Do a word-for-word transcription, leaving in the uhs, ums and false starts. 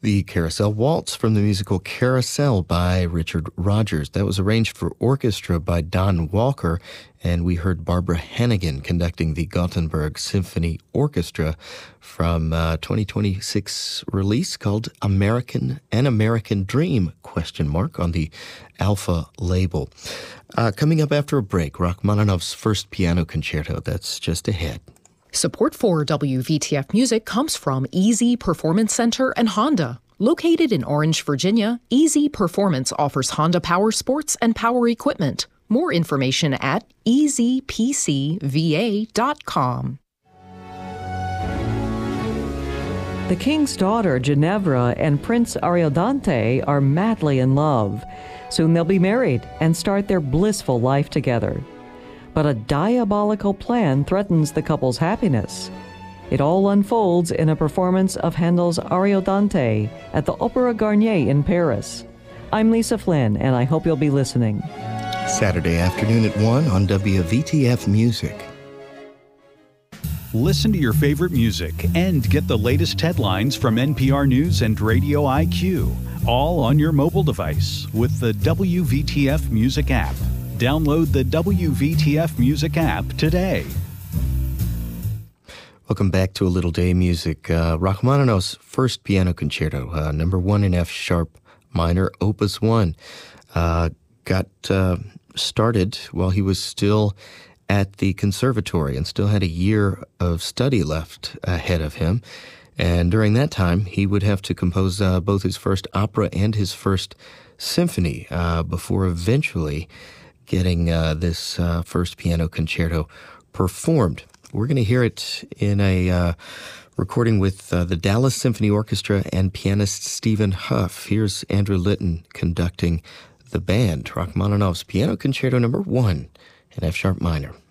The Carousel Waltz from the musical Carousel by Richard Rodgers. That was arranged for orchestra by Don Walker, and we heard Barbara Hannigan conducting the Gothenburg Symphony Orchestra from a twenty twenty-six release called American An American Dream, question mark, on the Alpha label. Uh, coming up after a break, Rachmaninoff's first piano concerto. That's just ahead. Support for W V T F Music comes from Easy Performance Center and Honda. Located in Orange, Virginia, Easy Performance offers Honda power sports and power equipment. More information at easy p c v a dot com. The king's daughter, Ginevra, and Prince Ariodante are madly in love. Soon they'll be married and start their blissful life together. But a diabolical plan threatens the couple's happiness. It all unfolds in a performance of Handel's Ariodante at the Opéra Garnier in Paris. I'm Lisa Flynn, and I hope you'll be listening. Saturday afternoon at one on W V T F Music. Listen to your favorite music and get the latest headlines from N P R News and Radio I Q, all on your mobile device with the W V T F Music app. Download the W V T F Music app today. Welcome back to A Little Day Music. Uh, Rachmaninoff's first piano concerto, uh, number one in F sharp minor, opus one, uh, got uh, started while he was still at the conservatory and still had a year of study left ahead of him. And during that time, he would have to compose uh, both his first opera and his first symphony uh, before eventually getting uh, this uh, first piano concerto performed. We're going to hear it in a uh, recording with uh, the Dallas Symphony Orchestra and pianist Stephen Huff. Here's Andrew Litton conducting the band, Rachmaninoff's Piano Concerto number one in F sharp minor.